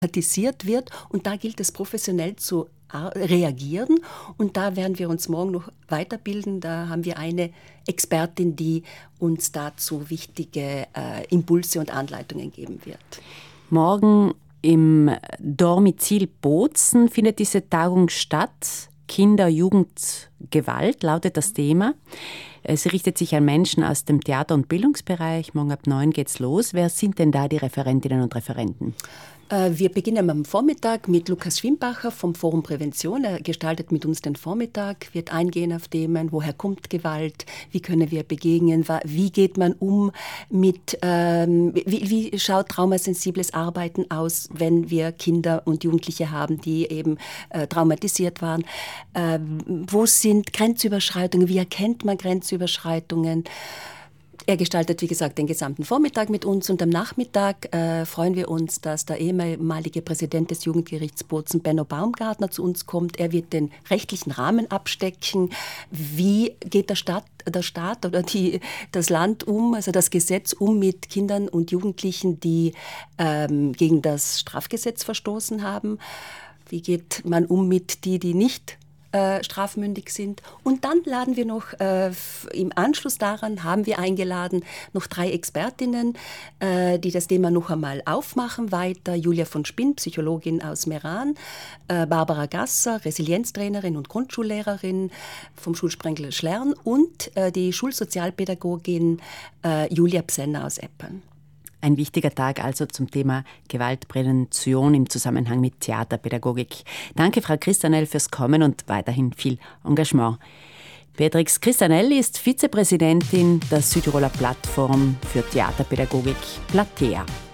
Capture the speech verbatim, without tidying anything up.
thematisiert wird und da gilt es professionell zu reagieren und da werden wir uns morgen noch weiterbilden. Da haben wir eine Expertin, die uns dazu wichtige äh, Impulse und Anleitungen geben wird. Morgen im Dormizil Bozen findet diese Tagung statt. Kinder-Jugend-Gewalt lautet das Thema. Sie richtet sich an Menschen aus dem Theater- und Bildungsbereich. Morgen ab neun geht's los. Wer sind denn da die Referentinnen und Referenten? Wir beginnen am Vormittag mit Lukas Schwimbacher vom Forum Prävention. Er gestaltet mit uns den Vormittag, wird eingehen auf Themen, woher kommt Gewalt, wie können wir begegnen, wie geht man um mit, ähm, wie, wie schaut traumasensibles Arbeiten aus, wenn wir Kinder und Jugendliche haben, die eben äh, traumatisiert waren. Ähm, wo sind Grenzüberschreitungen, wie erkennt man Grenzüberschreitungen? Er gestaltet, wie gesagt, den gesamten Vormittag mit uns und am Nachmittag äh, freuen wir uns, dass der ehemalige Präsident des Jugendgerichts Bozen, Benno Baumgartner, zu uns kommt. Er wird den rechtlichen Rahmen abstecken. Wie geht der Staat, der Staat oder die, das Land um, also das Gesetz um mit Kindern und Jugendlichen, die ähm, gegen das Strafgesetz verstoßen haben? Wie geht man um mit die, die nicht Äh, strafmündig sind. Und dann laden wir noch, äh, im Anschluss daran haben wir eingeladen, noch drei Expertinnen, äh, die das Thema noch einmal aufmachen weiter. Julia von Spinn, Psychologin aus Meran, äh, Barbara Gasser, Resilienztrainerin und Grundschullehrerin vom Schulsprengler Schlern und äh, die Schulsozialpädagogin äh, Julia Psenner aus Eppern. Ein wichtiger Tag also zum Thema Gewaltprävention im Zusammenhang mit Theaterpädagogik. Danke, Frau Christanell, fürs Kommen und weiterhin viel Engagement. Beatrix Christanell ist Vizepräsidentin der Südtiroler Plattform für Theaterpädagogik Platea.